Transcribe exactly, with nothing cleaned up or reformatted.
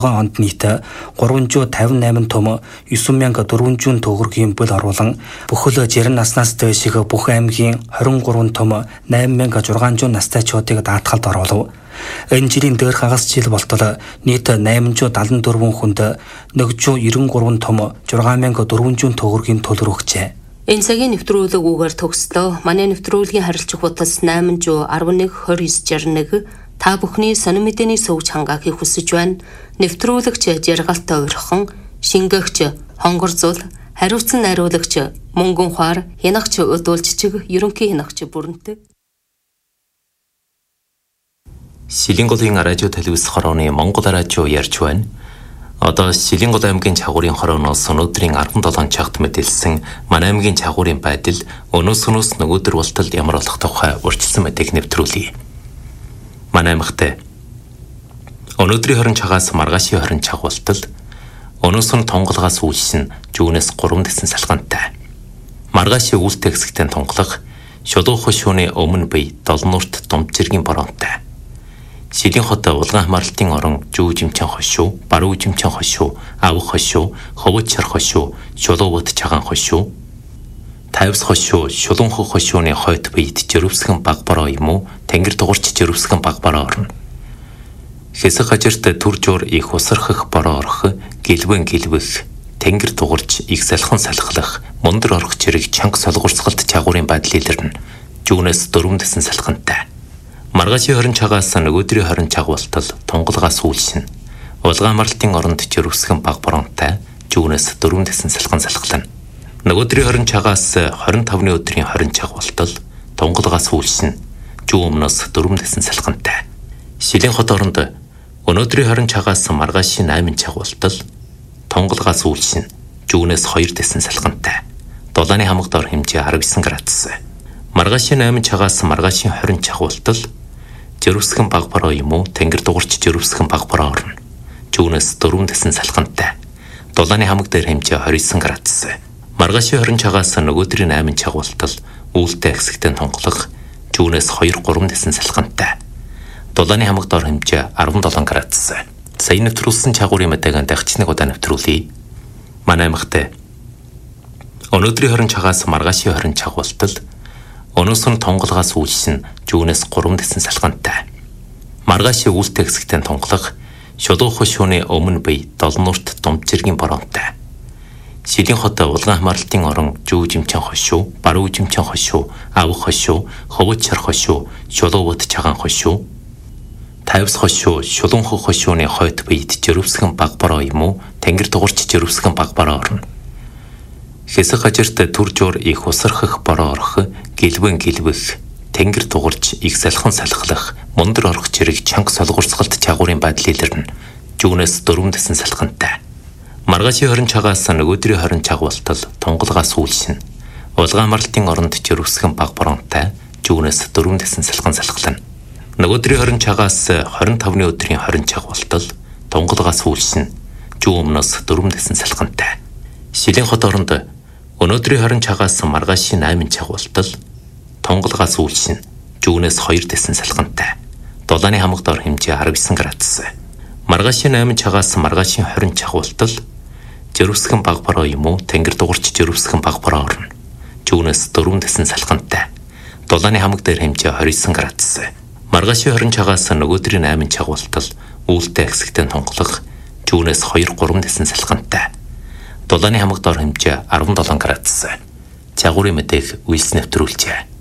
онд нийт гуравчсад тавьж восемь том девять мянга дөрвөнзүүн төгрөгийн бүл оруулан бүхэл жирэн наснаас дээших бүх аймгийн двадцать три том восемь мянга шүгчсад настайчуудыг даатгалд оруулав. Энэ жилийн дээр хагас жил болтол нийт восемьсад седемдесет и четыре хүнд нэгсад девяносто три том шесть мянга дөрвөнзүүн төгрөгийн төлөр өгчээ. Энэ цагийн нэвтрүүлэг үгээр төгслөө. Манай нэвтрүүлгийн харилцах утас восемь один один девять девять один та бүхний сонин мэдээний сувж хангахыг хүсэж байна. Нэвтрүүлэгч Жаргалтай уурхан, шингээгч Хонгорзул, хариуцсан найруулагч Мөнгөн Хаар, хянагч Өдүүлжчиг, ерөнхий хянагч Бүрэнтэг. Силингулын радио телевиз хорооны Монгол радио ярьж байна. Одоо Силингул аймгийн чагуурын хорооноос өнөөдрийн десет цагт мэдээлсэн манай аймгийн чагуурын байдал өнөөс өнөөс нөгөөдөр болтол ямар болох тухай урьдчилсан мэдээг нэвтрүүлье. Манай аймагт өнөөдрийн хорин цагаас маргаашийн хорин цаг болтол өнөөс нь тонголгоос үйлсэн жүүнээс гурван дэсэн салхантай. Маргаашийн үйлтэй хэсэгтэн тонголго шулуухан шууны өмнө бие долнуурт думжиргийн боронтой. Силийн хот улгаан хамаарлтын орон жүү жимчэн хошуу, баруун жимчэн хошуу, авах хошуу, ховч чар хошуу, шулуувт чагаан хошуу, тавс хошуу, шулуунхан хошууны хойд биед жирвсгэн баг бороо юм уу, тэнгэр дугуурч жирвсгэн баг бороо орно. Хэсэг хажирт түр жуур их усархах бороо орох, гэлвэн гэлвэх, тэнгэр дугуурч их салхан салхалах, мундар орох чирэг чанга солгурцгалт чагуурын байдал илэрнэ. Жүүнээс дөрвөн дэсэн салхантай. Маргаашийн хорин цагаас нөгөөдрийн хорин цаг болтол тонголгоос үйлшин. Улгаан марлтын оронд жирвсгэн баг боронтой, жүүнээс дөрвөн дэсэн салхан салхална. Нөгөөдрийн хорин цагаас двадцать пятны өдрийн хорин цаг болтол тонголгоос үйлшин. Жүү өмнөөс дөрвөн дэсэн салхантай. Силийн хот оронд өнөөдрийн хорин цагаас маргаашийн восемь цаг болтол тонголгоос үйлшин. Жүүнээс two дэсэн салхантай. Дулааны хамаг дор хэмжээ десять градус. Маргаашийн восемь цагаас маргаашийн twenty цаг болтол жирвсгэн баг бороо юм уу, тэнгэр дугуурч жирвсгэн баг бороо орно. Жүүнээс дөрвөн дэсэн салхантай. Дулааны хамаг дээр хэмжээ twenty-nine градус. Маргаашийн twenty цагаас нөгөөдрийн eight цаг болтол үүлтэй хэсэгтэн тонголго, жүүнээс two three дэсэн салхантай. Дулааны хамаг дор хэмжээ seventeen градус. Сая нэвтрүүлсэн чагуурын мэдээг дахиж нэг удаа нэвтрүүлье. Манай аймагт өнөөдрийн twenty цагаас маргаашийн twenty цаг болтол өнөөс нь тонголгоос үйлшин, жүүнээс three дэсэн салхантай. Маргаашийн үүлтэй хэсэгтэн тонголго, шулуухан шууны өмнө бие долнуурт думжиргийн боронтой. Силийн хот улгаан хамаарлтын орон жүү жимчэн хошуу, баруун жимчэн хошуу, авах хошуу, ховч чар хошуу, шулуувт чагаан хошуу, тавс хошуу, шулуунхан хошууны хойд биед жирвсгэн баг бороо юм уу, тэнгэр дугуурч жирвсгэн баг бороо орно. Хэсэг хажирт түр жуур их усархах бороо орох, гэлвэн гэлвэх, тэнгэр дугуурч их салхан салхалах, мундар орох чирэг чанга солгурцгалт чагуурын байдал илэрнэ. Жүүнээс дөрвөн дэсэн салхантай. Маргаашийн twenty цагаас нөгөөдрийн twenty цаг болтол тонголгоос үйлшин. Улгаан марлтын оронд жирвсгэн баг боронтой, жүүнээс дөрвөн дэсэн салхан салхална. Нөгөөдрийн twenty цагаас twenty-five-ны өдрийн twenty цаг болтол тонголгоос үйлшин. Жүү өмнөөс дөрвөн дэсэн салхантай. Силийн хот оронд өнөөдрийн twenty цагаас маргаашийн eight цаг болтол тонголгоос үйлшин. Жүүнээс two дэсэн салхантай. Дулааны хамаг дор хэмжээ nineteen градус. Маргаашийн eight цагаас маргаашийн twenty цаг болтол жирвсгэн баг бороо юм уу, тэнгэр дугуурч жирвсгэн баг бороо орно. Жүүнээс дөрвөн дэсэн салхантай. Дулааны хамаг дээр хэмжээ twenty-nine градус. Маргаашийн twenty цагаас нөгөөдрийн eight цаг болтол үүлтэй хэсэгтэн тонголго, жүүнээс two three дэсэн салхантай. Дулааны хамаг дор хэмжээ seventeen градус. Чагуурын мэдээг үйлс нэвтрүүлжээ.